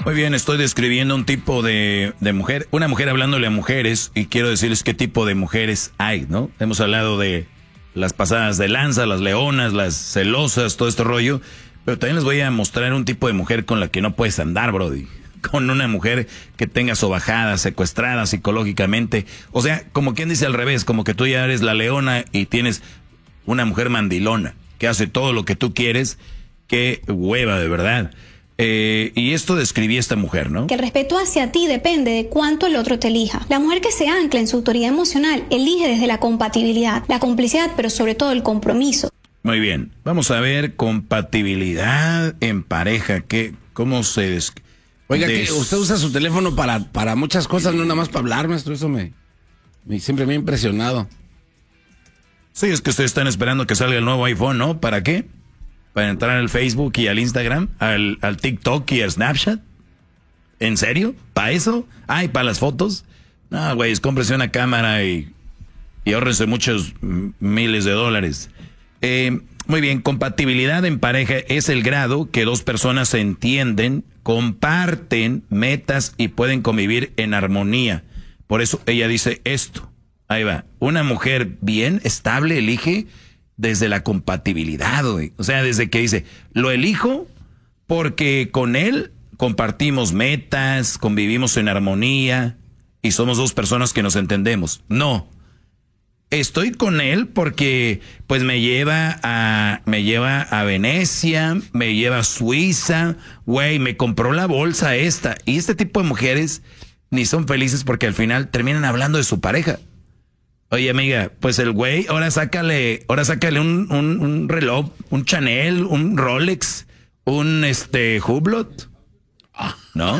Muy bien, estoy describiendo un tipo de mujer, una mujer hablándole a mujeres, y quiero decirles qué tipo de mujeres hay, ¿no? Hemos hablado de las pasadas de lanza, las leonas, las celosas, todo este rollo, pero también les voy a mostrar un tipo de mujer con la que no puedes andar, brody. Con una mujer que tenga sobajada, secuestrada psicológicamente. O sea, como quien dice al revés, como que tú ya eres la leona y tienes una mujer mandilona que hace todo lo que tú quieres. Qué hueva, de verdad. Y esto describí esta mujer, ¿no? Que el respeto hacia ti depende de cuánto el otro te elija. La mujer que se ancla en su autoridad emocional elige desde la compatibilidad, la complicidad, pero sobre todo el compromiso. Muy bien, vamos a ver compatibilidad en pareja. ¿Cómo se Oiga, que usted usa su teléfono para muchas cosas, no nada más para hablar, maestro. Eso siempre me ha impresionado. Sí, es que ustedes están esperando que salga el nuevo iPhone, ¿no? ¿Para qué? ¿Para entrar al Facebook y al Instagram? ¿Al TikTok y al Snapchat? ¿En serio? ¿Para eso? Ay, ¿para las fotos? No, güey, cómprese una cámara y ahórrense muchos miles de dólares. Muy bien, compatibilidad en pareja es el grado que dos personas se entienden, comparten metas y pueden convivir en armonía. Por eso ella dice esto. Ahí va. Una mujer bien estable elige desde la compatibilidad, güey. O sea, desde que dice, lo elijo porque con él compartimos metas, convivimos en armonía y somos dos personas que nos entendemos. No. Estoy con él porque pues me lleva a Venecia, me lleva a Suiza, güey, me compró la bolsa esta. Y este tipo de mujeres ni son felices porque al final terminan hablando de su pareja. Oye, amiga, pues el güey, ahora sácale un reloj, un Chanel, un Rolex, un Hublot. ¿No?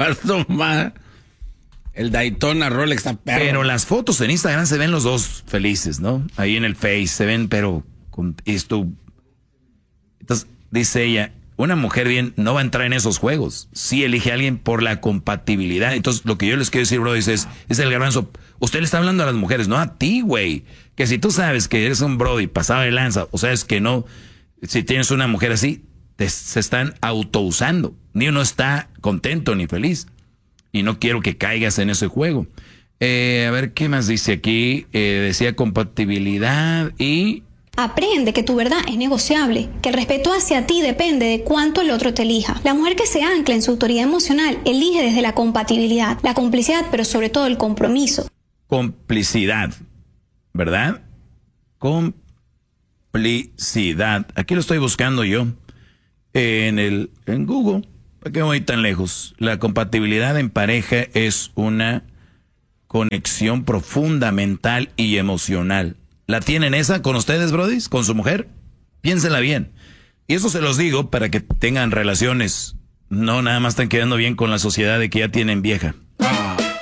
El Daytona Rolex está perro. Pero las fotos en Instagram se ven los dos felices, ¿no? Ahí en el Face se ven, pero con esto. Entonces, dice ella, una mujer bien no va a entrar en esos juegos. Sí elige a alguien por la compatibilidad. Entonces, lo que yo les quiero decir, bro, es el garbanzo. Usted le está hablando a las mujeres, no a ti, güey. Que si tú sabes que eres un brody pasado de lanza, o sabes que no, si tienes una mujer así, se están autousando. Ni uno está contento ni feliz. Y no quiero que caigas en ese juego. A ver, ¿qué más dice aquí? Decía compatibilidad y... Aprende que tu verdad es negociable, que el respeto hacia ti depende de cuánto el otro te elija. La mujer que se ancla en su autoridad emocional elige desde la compatibilidad, la complicidad, pero sobre todo el compromiso. Complicidad, ¿verdad? Complicidad. Aquí lo estoy buscando yo en Google. ¿Para qué voy tan lejos? La compatibilidad en pareja es una conexión profunda mental y emocional. ¿La tienen esa con ustedes, brodis? ¿Con su mujer? Piénsenla bien. Y eso se los digo para que tengan relaciones. No nada más están quedando bien con la sociedad de que ya tienen vieja.